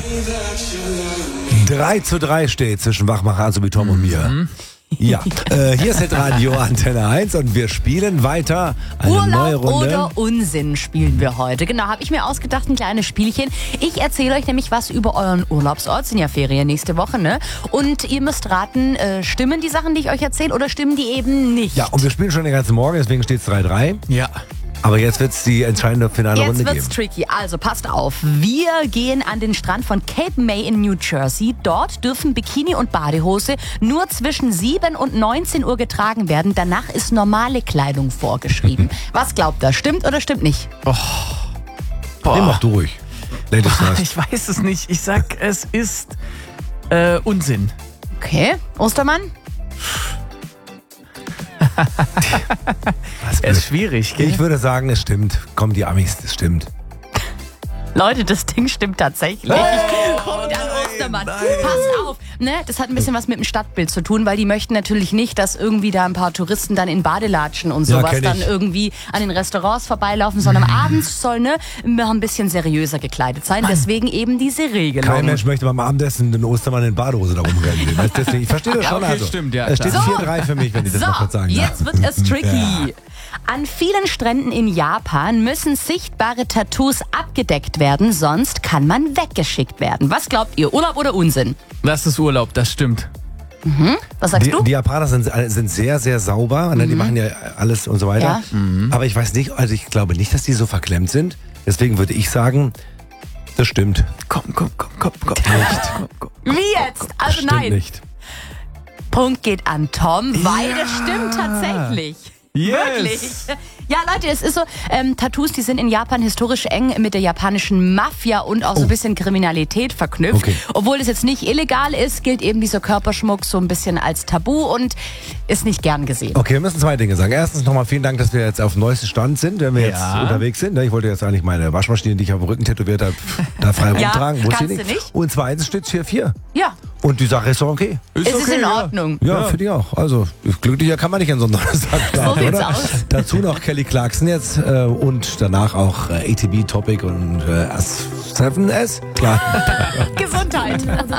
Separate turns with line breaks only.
3:3 steht zwischen Wachmacher sowie Tom und mir. Ja, hier ist Radio Antenne 1 und wir spielen weiter eine neue
Urlaub
Runde.
oder Unsinn spielen wir heute. Genau, habe ich mir ausgedacht, ein kleines Spielchen. Ich erzähle euch nämlich was über euren Urlaubsort. Sind ja Ferien nächste Woche, ne? Und ihr müsst raten, stimmen die Sachen, die ich euch erzähle, oder stimmen die eben nicht?
Ja, und wir spielen schon den ganzen Morgen, deswegen steht es 3:3.
Ja.
Aber jetzt wird es die entscheidende finale
Jetzt
Runde
wird's
geben.
tricky. Also passt auf. Wir gehen an den Strand von Cape May in New Jersey. Dort dürfen Bikini und Badehose nur zwischen 7 und 19 Uhr getragen werden. Danach ist normale Kleidung vorgeschrieben. Was glaubt ihr? Stimmt oder stimmt nicht?
Nee, mach du ruhig. Ladies first.
Ich weiß es nicht. Ich sag, es ist Unsinn.
Okay. Ostermann?
Es ist schwierig, gell?
Ich würde sagen, es stimmt. Komm, die Amis, es stimmt.
Leute, das Ding stimmt tatsächlich. Punkt an Ostermann. Pass auf. Ne? Das hat ein bisschen was mit dem Stadtbild zu tun, weil die möchten natürlich nicht, dass irgendwie da ein paar Touristen dann in Badelatschen und
Ja,
sowas
kenn
dann
ich.
irgendwie an den Restaurants vorbeilaufen, sondern abends soll noch ein bisschen seriöser gekleidet sein. Deswegen eben diese Regelung.
Kein Mensch möchte beim Abendessen den Ostermann in Badehose da rumrennen sehen. Deswegen, ich verstehe das schon.
okay,
also.
stimmt, ja,
Es steht
klar.
4:3 für mich, wenn ich das
So,
mal kurz sagen darf.
jetzt wird es tricky.
Ja.
An vielen Stränden in Japan müssen sichtbare Tattoos abgedeckt werden, sonst kann man weggeschickt werden. Was glaubt ihr, Urlaub oder Unsinn?
Das ist Urlaub, das stimmt.
Was sagst du?
Die Japaner sind sehr, sehr sauber. Ne? Die machen ja alles und so weiter.
Ja.
Aber ich weiß nicht, also ich glaube nicht, dass die so verklemmt sind. Deswegen würde ich sagen, das stimmt.
Komm.
Wie jetzt? Also
Stimmt
nein.
nicht.
Punkt geht an Tom, weil das stimmt tatsächlich.
Yes.
Wirklich. Ja, Leute, es ist so, Tattoos, die sind in Japan historisch eng mit der japanischen Mafia und auch so ein bisschen Kriminalität verknüpft.
Okay.
Obwohl es jetzt nicht illegal ist, gilt eben dieser Körperschmuck so ein bisschen als Tabu und ist nicht gern gesehen.
Okay, wir müssen zwei Dinge sagen. Erstens nochmal vielen Dank, dass wir jetzt auf dem neuesten Stand sind, wenn wir jetzt
Ja.
unterwegs sind. Ich wollte jetzt eigentlich meine Waschmaschine, die ich auf dem Rücken tätowiert habe, da frei
Ja,
rumtragen. Wusste
kannst
ich
du nicht.
Und zweitens steht es 4:4.
Ja,
Und die Sache ist doch okay.
es ist in Ordnung.
Ja, finde ich auch. Also, glücklicher kann man nicht an so einem Donnerstag starten,
sieht's
oder?
aus.
Dazu noch Kelly Clarkson jetzt und danach auch ATB Topic und 7S. Klar.
Gesundheit.